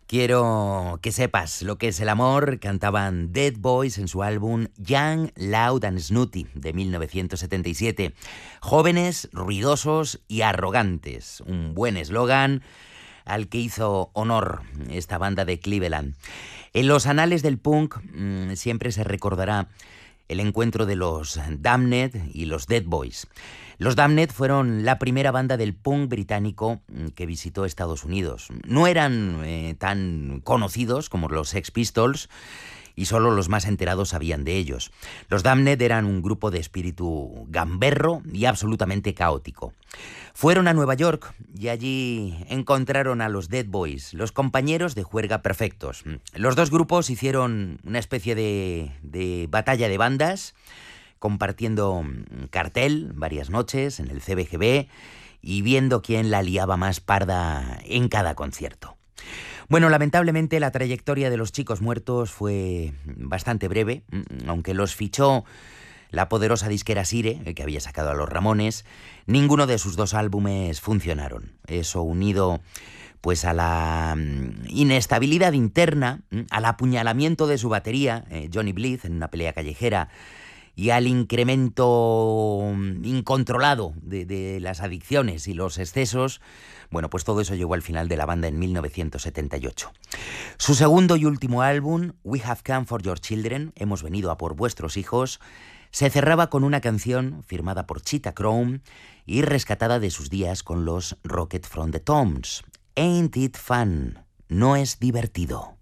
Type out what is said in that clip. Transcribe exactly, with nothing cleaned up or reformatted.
Quiero que sepas lo que es el amor, cantaban Dead Boys en su álbum Young, Loud and Snooty de mil novecientos setenta y siete. Jóvenes, ruidosos y arrogantes. Un buen eslogan al que hizo honor esta banda de Cleveland. En los anales del punk mmm, siempre se recordará el encuentro de los Damned y los Dead Boys. Los Damned fueron la primera banda del punk británico que visitó Estados Unidos. No eran eh, tan conocidos como los Sex Pistols y solo los más enterados sabían de ellos. Los Damned eran un grupo de espíritu gamberro y absolutamente caótico. Fueron a Nueva York y allí encontraron a los Dead Boys, los compañeros de juerga perfectos. Los dos grupos hicieron una especie de, de batalla de bandas, compartiendo cartel varias noches en el C B G B y viendo quién la liaba más parda en cada concierto. Bueno, lamentablemente la trayectoria de los Chicos Muertos fue bastante breve, aunque los fichó la poderosa disquera Sire, que había sacado a los Ramones. Ninguno de sus dos álbumes funcionaron. Eso unido pues a la inestabilidad interna, al apuñalamiento de su batería, eh, Johnny Blyth, en una pelea callejera, y al incremento incontrolado de, de las adicciones y los excesos, bueno, pues todo eso llegó al final de la banda en mil novecientos setenta y ocho. Su segundo y último álbum, We Have Come for Your Children, Hemos venido a por vuestros hijos, se cerraba con una canción firmada por Cheetah Chrome y rescatada de sus días con los Rocket from the Tombs. Ain't it fun? ¿No es divertido?